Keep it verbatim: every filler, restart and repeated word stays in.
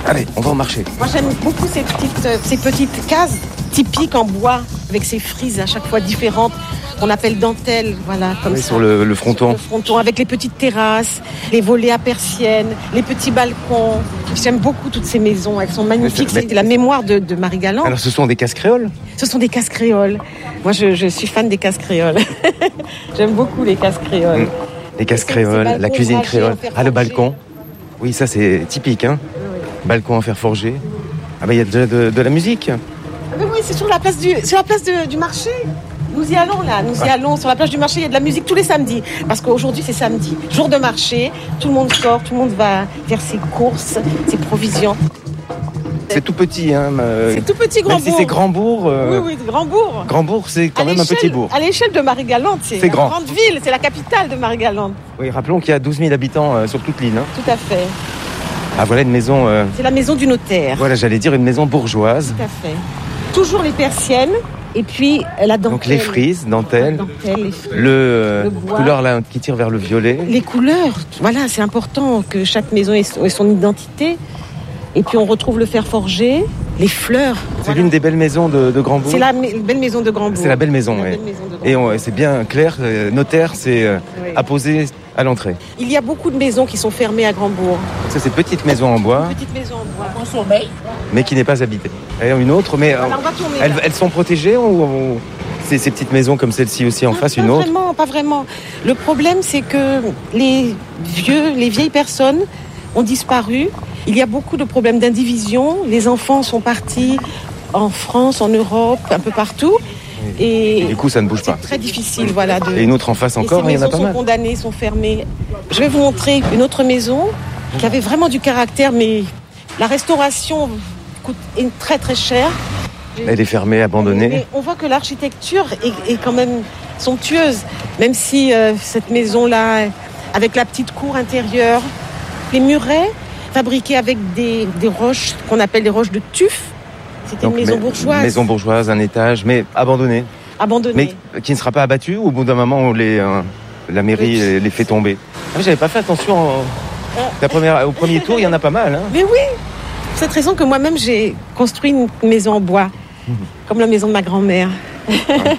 Allez, on va au marché. Moi, j'aime beaucoup ces petites, euh, ces petites cases typiques en bois, avec ces frises à chaque fois différentes, qu'on appelle dentelles, voilà, comme Oui, ça. sur le, le fronton. Sur le fronton, avec les petites terrasses, les volets à persiennes, les petits balcons. J'aime beaucoup toutes ces maisons, elles sont magnifiques. Mais c'est- C'est la mémoire de, de Marie Galland. Alors, ce sont des cases créoles? Ce sont des cases créoles. Moi, je, je suis fan des cases créoles. J'aime beaucoup les cases créoles. Mmh. Les cases Et ces- créoles, ces la balcons cuisine dragés créole. en fer Ah, le forgé. balcon. Oui, ça, c'est typique, hein. Oui. Balcon en fer forgé. Ah, bah, il y a déjà de, de la musique. Mais oui, c'est sur la place du, sur la place de- du marché. Nous y allons là, nous y Ah. allons sur la plage du marché. Il y a de la musique tous les samedis. Parce qu'aujourd'hui, c'est samedi. Jour de marché. Tout le monde sort, tout le monde va faire ses courses, ses provisions. C'est tout petit, hein. euh, C'est tout petit Même si Grandbourg. c'est Grandbourg. euh, Oui, oui, Grandbourg. Grandbourg, c'est quand À même un l'échelle- petit bourg. À l'échelle de Marie-Galante, c'est C'est la grand. grande ville, c'est la capitale de Marie-Galante. Oui, rappelons qu'il y a douze mille habitants euh, sur toute l'île. Hein. Tout à fait. Ah, voilà une maison. euh, C'est la maison du notaire. Voilà, j'allais dire une maison bourgeoise. Tout à fait. Toujours les persiennes et puis la dentelle. Donc les frises, La dentelles, dentelle, les frises. le, euh, Le bois. couleur là qui tire vers le violet. Les couleurs, voilà, c'est important que chaque maison ait son, ait son identité. Et puis on retrouve le fer forgé, les fleurs. C'est Voilà. l'une des belles maisons de, de Grandbourg. C'est la me- belle maison de Grandbourg. C'est la belle maison, C'est la oui. belle maison de Et Grandbourg. on- c'est bien clair, euh, notaire, c'est euh, Oui. apposé à l'entrée. Il y a beaucoup de maisons qui sont fermées à Grandbourg. Donc ça, c'est petite maison en bois, Petite maison en bois. mais qui n'est pas habitée. Et une autre, mais euh, Voilà, on va tourner elles, là. elles sont protégées ou, ou- c'est ces petites maisons comme celle-ci aussi en Non, face, pas une autre? vraiment, pas vraiment. Le problème, c'est que les vieux, les vieilles personnes ont disparu. Il y a beaucoup de problèmes d'indivision. Les enfants sont partis en France, en Europe, un peu partout. Et Et du coup, ça ne bouge pas. c'est très difficile, voilà. De... Et une autre en face Et encore, ces il y en a maisons pas sont mal. condamnées, sont fermées. Je vais vous montrer une autre maison qui avait vraiment du caractère, mais la restauration coûte très très cher. Elle est fermée, abandonnée. Mais on voit que l'architecture est, est quand même somptueuse, même si euh, cette maison-là, avec la petite cour intérieure, les murets fabriqués avec des, des roches qu'on appelle des roches de tuf. C'était une Donc, maison mais- bourgeoise, Maison bourgeoise, un étage, mais abandonnée. abandonnée. Mais qui ne sera pas abattue ou au bout d'un moment, on les, euh, la mairie Oui. les, les fait tomber. Ah, mais j'avais pas fait attention. au- La première, au premier tour, il y en a pas mal. Hein. Mais oui, pour cette raison que moi-même j'ai construit une maison en bois, comme la maison de ma grand-mère.